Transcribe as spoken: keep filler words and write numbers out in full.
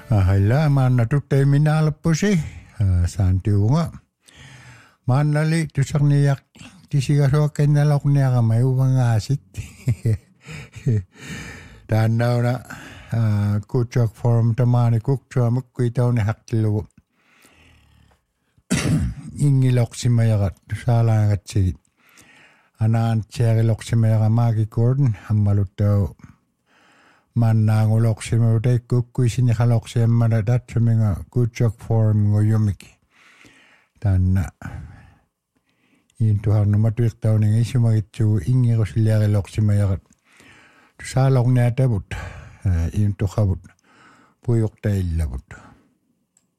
Ahilla maanna tuttaiminaalappusi saantiunga maannali tusarniaq tisigasuakkannaloqniaqama uvangaasit taannauna kutsok forum tamaani kuktuamukku itauni haqtillugu ingiloqsimajaqat tusaalaangatsigit anaantsiagiloqsimajaqa maagi Gordon ammaluttau mannaanguloqsimarutai kukkuisiniqaloqsiammana tatsuminga kutsok forum nguyumiki taanna intuharnumatuiqtauninga isumagitsugu ingirusilliagiloqsimajaqat tusaaloqniatavut intuqavut puyuqtaillavut